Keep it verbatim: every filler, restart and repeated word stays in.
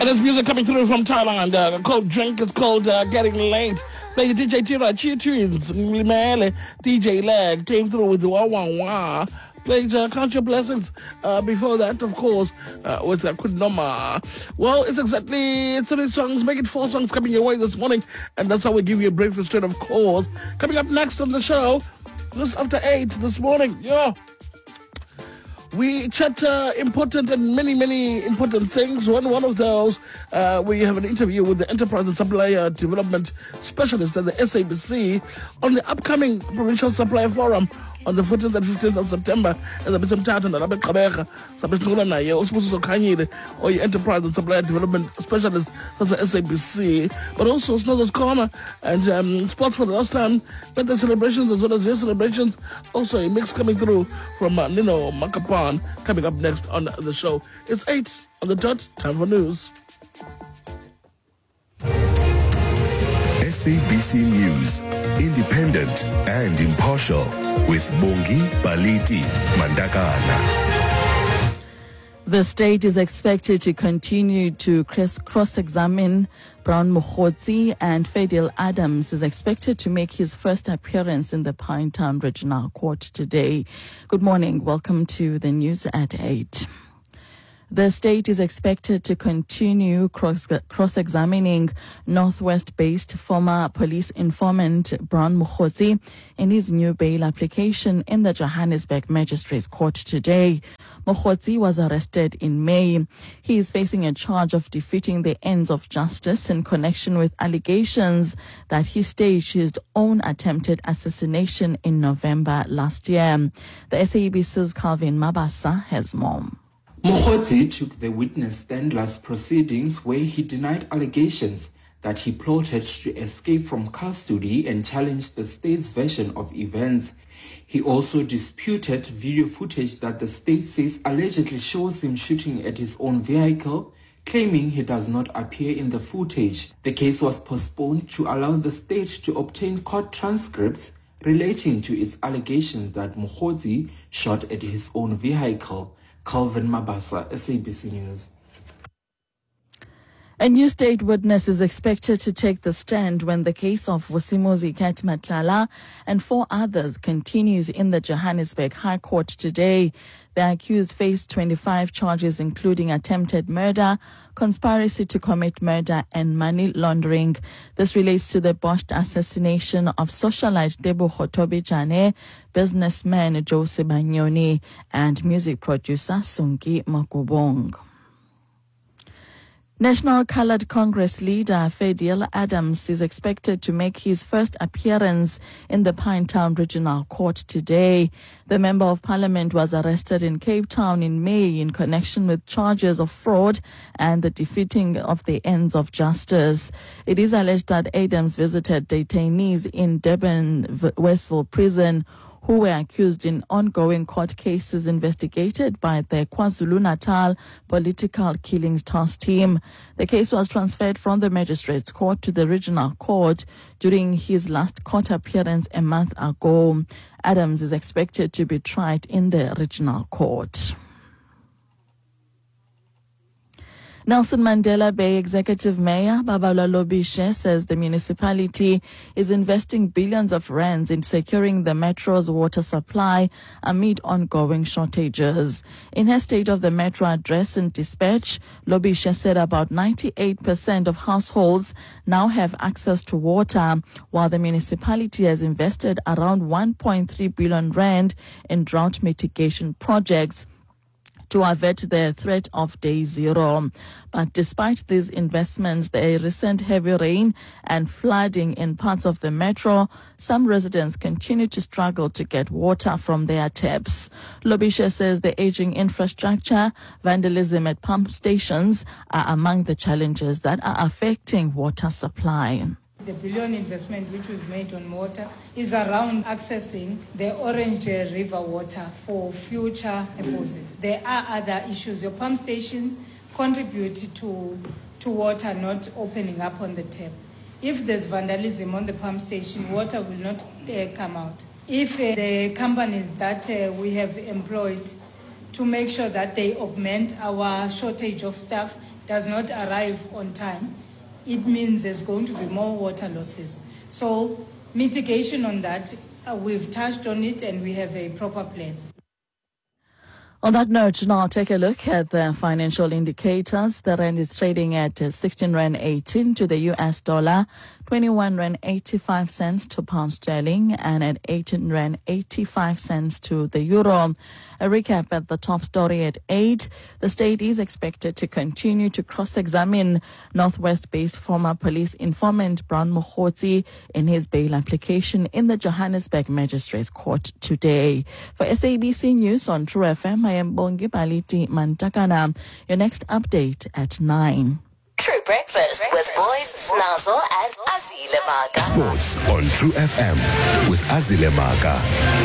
And there's music coming through from Thailand. Uh, called Drink. It's called uh, Getting Late. Play D J Tira, Chi Tunes, Mlimele, D J Lag came through with the Wah Wah Wah. Played uh, Count Your Blessings. Uh, before that, of course, uh, with uh, Kudnoma. Well, it's exactly three songs, make it four songs coming your way this morning. And that's how we give you a breakfast straight, of course. Coming up next on the show, just after eight this morning. Yeah. We chat uh, important and many, many important things. One one of those, uh, we have an interview with the Enterprise and Supplier Development Specialist at the S A B C on the upcoming Provincial Supplier Forum on the fourteenth and fifteenth of September. As I'm saying, I'm going to or Enterprise and Supplier Development Specialist at the S A B C, but also Snow's Corner and um, Sports for the last time, but the celebrations as well as their celebrations. Also a mix coming through from uh, Nino Makapan. Coming up next on the show. It's eight on the dot. Time for news. S A B C News, independent and impartial, with Bongi Baliti Mandakana. The state is expected to continue to cross-examine Brown Mokhotsi, and Fadil Adams is expected to make his first appearance in the Pinetown Regional Court today. Good morning. Welcome to the news at eight. The state is expected to continue cross, cross-examining Northwest-based former police informant Brown Mokhotsi in his new bail application in the Johannesburg Magistrates Court today. Mokhotsi was arrested in May. He is facing a charge of defeating the ends of justice in connection with allegations that he staged his own attempted assassination in November last year. The S A B C's Calvin Mabasa has more. Mokhotsi took the witness stand last proceedings where he denied allegations that he plotted to escape from custody and challenged the state's version of events. He also disputed video footage that the state says allegedly shows him shooting at his own vehicle, claiming he does not appear in the footage. The case was postponed to allow the state to obtain court transcripts relating to its allegations that Mokhotsi shot at his own vehicle. Calvin Mabasa, S A B C News. A new state witness is expected to take the stand when the case of Vusimozi Kat Matlala and four others continues in the Johannesburg High Court today. The accused face twenty-five charges, including attempted murder, conspiracy to commit murder, and money laundering. This relates to the botched assassination of socialite Tebogo Tobijane, businessman Jose Banyoni, and music producer Sunki Makubong. National Coloured Congress leader Fadil Adams is expected to make his first appearance in the Pinetown Regional Court today. The Member of Parliament was arrested in Cape Town in May in connection with charges of fraud and the defeating of the ends of justice. It is alleged that Adams visited detainees in Durban Westville Prison who were accused in ongoing court cases investigated by the KwaZulu-Natal Political Killings Task Team. The case was transferred from the Magistrates Court to the Regional Court during his last court appearance a month ago. Adams is expected to be tried in the Regional Court. Nelson Mandela Bay Executive Mayor Babalwa Lobishe says the municipality is investing billions of rands in securing the metro's water supply amid ongoing shortages. In her State of the Metro address and dispatch, Lobishe said about ninety-eight percent of households now have access to water, while the municipality has invested around one point three billion rand in drought mitigation projects to avert the threat of day zero. But despite these investments, the recent heavy rain and flooding in parts of the metro, some residents continue to struggle to get water from their taps. Lobishe says the aging infrastructure, vandalism at pump stations are among the challenges that are affecting water supply. The billion investment which was made on water is around accessing the Orange River water for future purposes. There are other issues. Your pump stations contribute to, to water not opening up on the tap. If there's vandalism on the pump station, water will not uh, come out. If uh, the companies that uh, we have employed to make sure that they augment our shortage of staff, does not arrive on time, it means there's going to be more water losses. So mitigation on that, uh, we've touched on it and we have a proper plan. On that note, now take a look at the financial indicators. The rand is trading at sixteen rand eighteen to the U S dollar, twenty-one rand eighty-five cents to pound sterling, and at eighteen rand eighty-five cents to the euro. A recap at the top story at eight. The state is expected to continue to cross-examine Northwest-based former police informant Brown Mokhotsi in his bail application in the Johannesburg Magistrates Court today. For S A B C News on True F M, I am Bongi Baliti Mantakana. Your next update at nine. True Breakfast with Boys Snazzle and Azile Maga. Sports on True F M with Azile Maga.